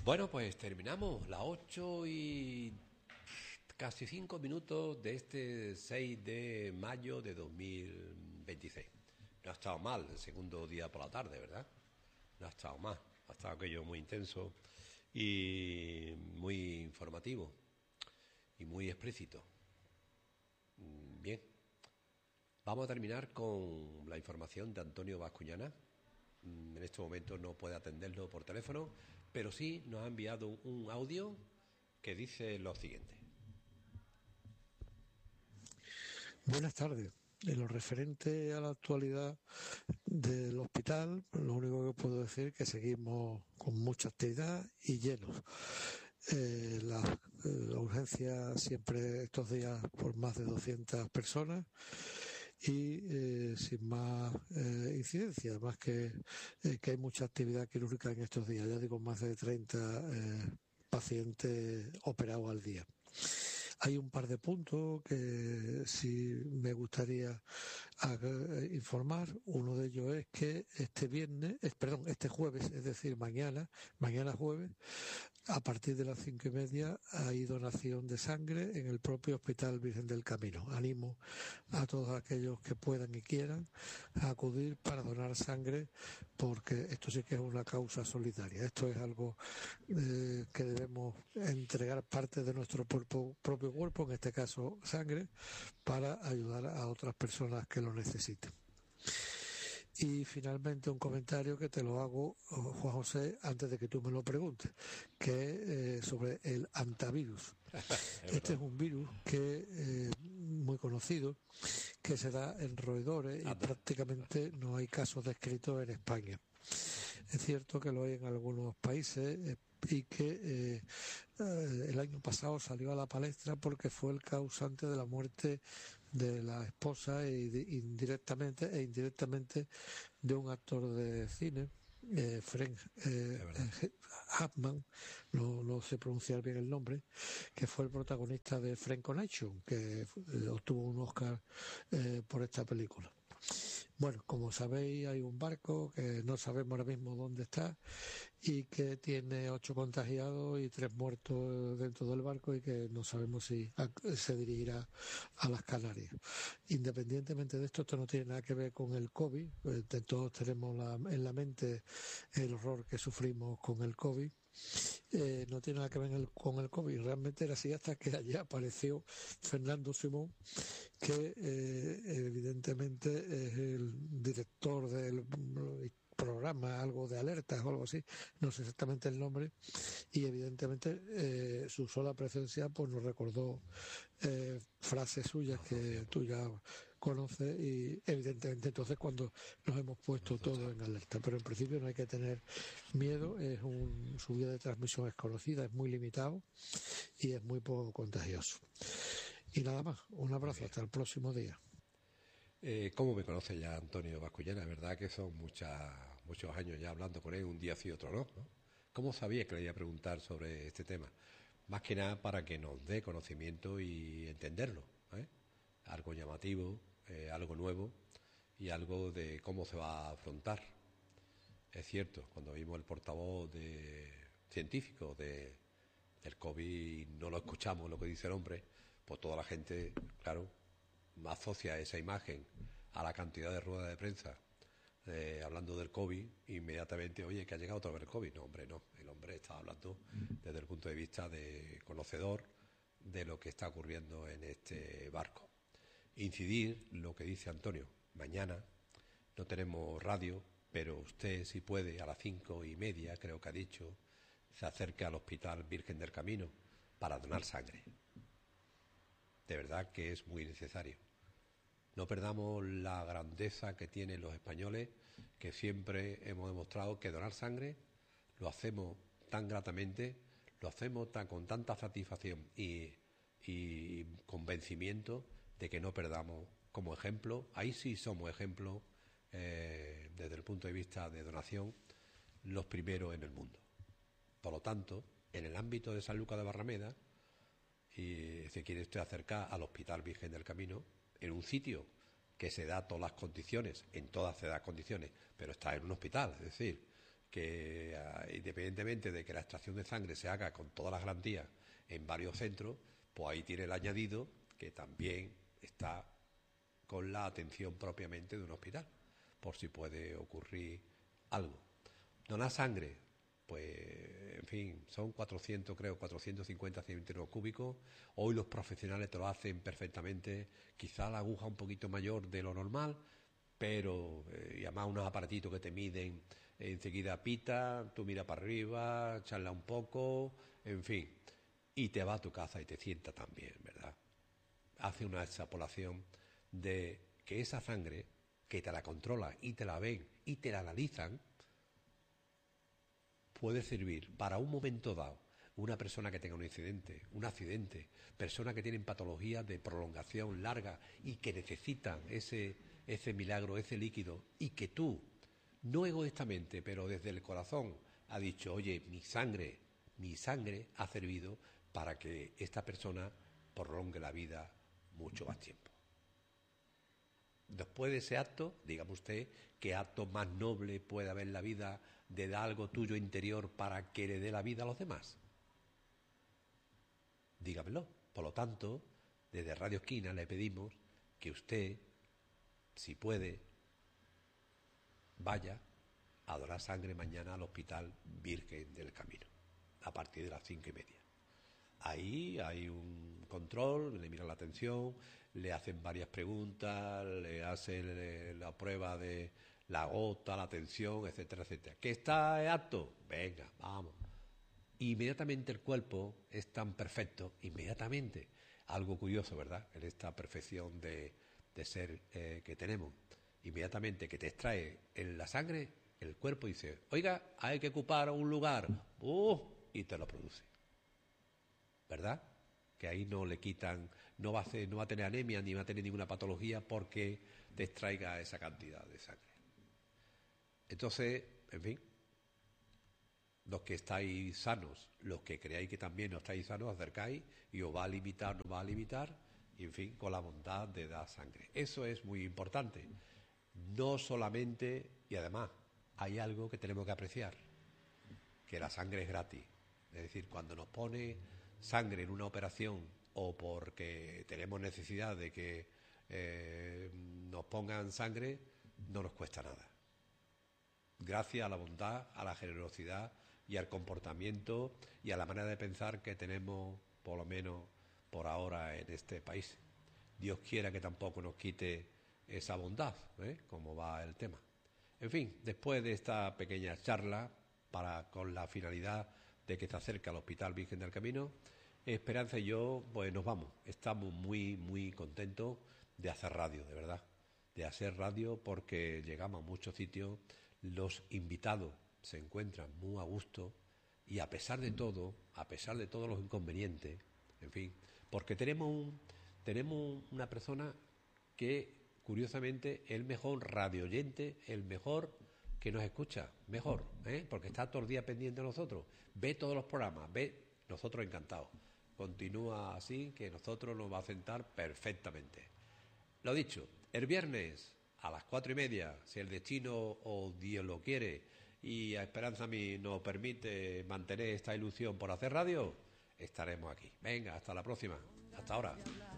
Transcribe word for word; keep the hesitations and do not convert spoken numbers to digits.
Bueno, pues terminamos las ocho y casi cinco minutos de este seis de mayo de dos mil veintiséis. No ha estado mal el segundo día por la tarde, ¿verdad? No ha estado mal. Ha estado aquello muy intenso y muy informativo y muy explícito. Bien. Vamos a terminar con la información de Antonio Bascuñana. En este momento no puede atenderlo por teléfono, pero sí nos ha enviado un audio que dice lo siguiente. Buenas tardes. En lo referente a la actualidad del hospital, lo único que puedo decir es que seguimos con mucha actividad y llenos. Eh, la, eh, la urgencia siempre estos días por más de doscientas personas y eh, sin más eh, incidencia, más que, eh, que hay mucha actividad quirúrgica en estos días. Ya digo, más de treinta eh, pacientes operados al día. Hay un par de puntos que sí me gustaría informar. Uno de ellos es que este viernes, eh, perdón, este jueves, es decir, mañana, mañana jueves, a partir de las cinco y media hay donación de sangre en el propio Hospital Virgen del Camino. Animo a todos aquellos que puedan y quieran a acudir para donar sangre, porque esto sí que es una causa solidaria. Esto es algo eh, que debemos entregar parte de nuestro propio, propio cuerpo, en este caso sangre, para ayudar a otras personas que lo necesiten. Y finalmente un comentario que te lo hago, Juan José, antes de que tú me lo preguntes, que es eh, sobre el antivirus. Este es un virus que eh, muy conocido, que se da en roedores y prácticamente no hay casos descritos en España. Es cierto que lo hay en algunos países eh, y que eh, eh, el año pasado salió a la palestra porque fue el causante de la muerte de la esposa e indirectamente e indirectamente de un actor de cine, eh, Frank eh, Chapman, no, no sé pronunciar bien el nombre, que fue el protagonista de Frank Connection, que eh, obtuvo un Oscar eh, por esta película. Bueno, como sabéis, hay un barco que no sabemos ahora mismo dónde está y que tiene ocho contagiados y tres muertos dentro del barco y que no sabemos si se dirigirá a las Canarias. Independientemente de esto, esto no tiene nada que ver con el COVID. Todos tenemos la, en la mente el horror que sufrimos con el COVID. Eh, no tiene nada que ver el, con el COVID. Realmente era así hasta que allí apareció Fernando Simón, que eh, evidentemente es el director del programa, algo de alertas o algo así, no sé exactamente el nombre, y evidentemente eh, su sola presencia pues nos recordó eh, frases suyas que tú ya conoces y evidentemente entonces cuando nos hemos puesto todos en alerta, pero en principio no hay que tener miedo, es un, su vía de transmisión es conocida, es muy limitado y es muy poco contagioso. Y nada más, un abrazo, hasta el próximo día. Eh, ¿Cómo me conoce ya Antonio Bascuñana? Es verdad que son muchas, muchos años ya hablando con él, un día sí, otro no, ¿no? ¿Cómo sabía que le iba a preguntar sobre este tema? Más que nada para que nos dé conocimiento y entenderlo, ¿eh? Algo llamativo, eh, algo nuevo y algo de cómo se va a afrontar. Es cierto, cuando vimos el portavoz de científico de, del COVID, no lo escuchamos lo que dice el hombre, pues toda la gente, claro, asocia esa imagen a la cantidad de ruedas de prensa eh, hablando del COVID, inmediatamente, oye, que ha llegado otra vez el COVID. No, hombre, no. El hombre está hablando desde el punto de vista de conocedor de lo que está ocurriendo en este barco. Incidir lo que dice Antonio. Mañana no tenemos radio, pero usted, si puede, a las cinco y media, creo que ha dicho, se acerque al Hospital Virgen del Camino para donar sangre. De verdad que es muy necesario. No perdamos la grandeza que tienen los españoles, que siempre hemos demostrado que donar sangre lo hacemos tan gratamente, lo hacemos tan, con tanta satisfacción y, y convencimiento de que no perdamos como ejemplo. Ahí sí somos ejemplo eh, desde el punto de vista de donación, los primeros en el mundo. Por lo tanto, en el ámbito de San Lucas de Barrameda, y se quiere usted acercar al Hospital Virgen del Camino, en un sitio que se da todas las condiciones, en todas se da condiciones, pero está en un hospital, es decir, que uh, independientemente de que la extracción de sangre se haga con todas las garantías en varios centros, pues ahí tiene el añadido que también está con la atención propiamente de un hospital, por si puede ocurrir algo. Donar sangre, pues, en fin, son cuatrocientos, creo, cuatrocientos cincuenta centímetros cúbicos. Hoy los profesionales te lo hacen perfectamente, quizá la aguja un poquito mayor de lo normal, pero, eh, y además unos aparatitos que te miden, eh, enseguida pita, tú miras para arriba, charla un poco, en fin, y te va a tu casa y te sienta también, ¿verdad? Hace una extrapolación de que esa sangre, que te la controlan y te la ven y te la analizan, puede servir para un momento dado. Una persona que tenga un incidente, un accidente, personas que tienen patologías de prolongación larga y que necesitan ese, ese milagro, ese líquido, y que tú, no egoístamente, pero desde el corazón, ha dicho, oye, mi sangre, mi sangre ha servido para que esta persona prolongue la vida mucho más tiempo. Después de ese acto, dígame usted, ¿qué acto más noble puede haber en la vida de dar algo tuyo interior para que le dé la vida a los demás? Dígamelo. Por lo tanto, desde Radio Esquina le pedimos que usted, si puede, vaya a donar sangre mañana al Hospital Virgen del Camino, a partir de las cinco y media. Ahí hay un control, le miran la atención, le hacen varias preguntas, le hacen la prueba de la gota, la tensión, etcétera, etcétera. ¿Que está apto? Venga, vamos. Inmediatamente el cuerpo es tan perfecto, inmediatamente. Algo curioso, ¿verdad? En esta perfección de, de ser eh, que tenemos. Inmediatamente que te extrae en la sangre, el cuerpo dice, oiga, hay que ocupar un lugar, uh, y te lo produce. ¿Verdad? Que ahí no le quitan, no va a hacer, no va a tener anemia ni va a tener ninguna patología porque te extraiga esa cantidad de sangre. Entonces, en fin, los que estáis sanos, los que creáis que también no estáis sanos, acercáis y os va a limitar, no va a limitar, y en fin, con la bondad de dar sangre. Eso es muy importante. No solamente, y además, hay algo que tenemos que apreciar, que la sangre es gratis. Es decir, cuando nos pone sangre en una operación o porque tenemos necesidad de que eh, nos pongan sangre, no nos cuesta nada. Gracias a la bondad, a la generosidad y al comportamiento y a la manera de pensar que tenemos, por lo menos por ahora, en este país. Dios quiera que tampoco nos quite esa bondad, ¿eh? Como va el tema. En fin, después de esta pequeña charla, para con la finalidad de que se acerque al Hospital Virgen del Camino, Esperanza y yo, pues nos vamos. Estamos muy, muy contentos de hacer radio, de verdad. De hacer radio porque llegamos a muchos sitios, los invitados se encuentran muy a gusto y a pesar de todo, a pesar de todos los inconvenientes, en fin, porque tenemos, un, tenemos una persona que, curiosamente, es el mejor radioyente, el mejor que nos escucha, mejor, ¿eh? Porque está todo el día pendiente de nosotros, ve todos los programas, ve, nosotros encantados. Continúa así, que nosotros nos va a sentar perfectamente. Lo dicho, el viernes a las cuatro y media, si el destino o Dios lo quiere y a Esperanza a mí nos permite mantener esta ilusión por hacer radio, estaremos aquí. Venga, hasta la próxima. Hasta ahora.